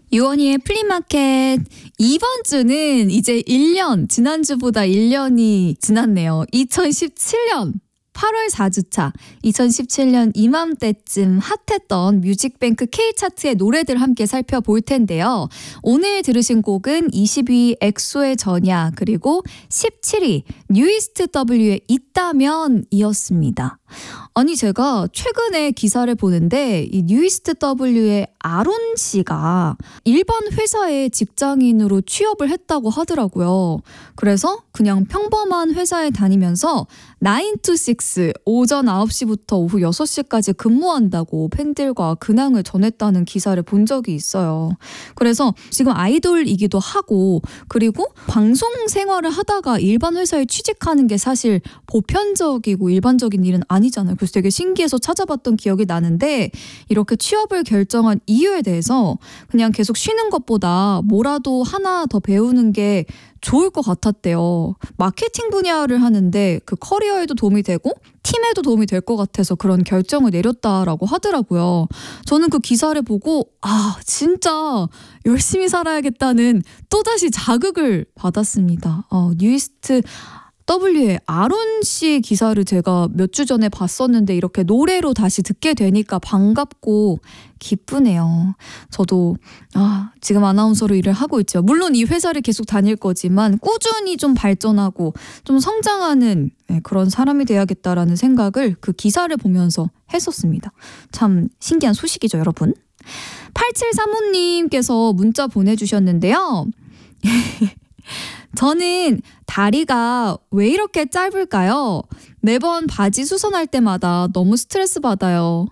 유원이의 플리마켓 이번 주는 이제 1년, 지난주보다 1년이 지났네요. 2017년 8월 4주차, 2017년 이맘때쯤 핫했던 뮤직뱅크 K차트의 노래들 함께 살펴볼 텐데요. 오늘 들으신 곡은 20위 엑소의 전야, 그리고 17위 뉴이스트 W의 있다면 이었습니다. 아니, 제가 최근에 기사를 보는데 이 뉴이스트 W의 아론 씨가 일반 회사에 직장인으로 취업을 했다고 하더라고요. 그래서 그냥 평범한 회사에 다니면서 9 to 6 오전 9시부터 오후 6시까지 근무한다고 팬들과 근황을 전했다는 기사를 본 적이 있어요. 그래서 지금 아이돌이기도 하고, 그리고 방송 생활을 하다가 일반 회사에 취직하는 게 사실 보편적이고 일반적인 일은 아니잖아요. 그래서 되게 신기해서 찾아봤던 기억이 나는데, 이렇게 취업을 결정한 이유에 대해서 그냥 계속 쉬는 것보다 뭐라도 하나 더 배우는 게 좋을 것 같았대요. 마케팅 분야를 하는데 그 커리어에도 도움이 되고 팀에도 도움이 될 것 같아서 그런 결정을 내렸다라고 하더라고요. 저는 그 기사를 보고 진짜 열심히 살아야겠다는 또다시 자극을 받았습니다. 뉴이스트 W의 아론 씨 기사를 제가 몇 주 전에 봤었는데 이렇게 노래로 다시 듣게 되니까 반갑고 기쁘네요. 저도 지금 아나운서로 일을 하고 있죠. 물론 이 회사를 계속 다닐 거지만 꾸준히 좀 발전하고 좀 성장하는 그런 사람이 돼야겠다라는 생각을 그 기사를 보면서 했었습니다. 참 신기한 소식이죠, 여러분. 8735님께서 문자 보내주셨는데요. 저는 다리가 왜 이렇게 짧을까요? 매번 바지 수선할 때마다 너무 스트레스 받아요.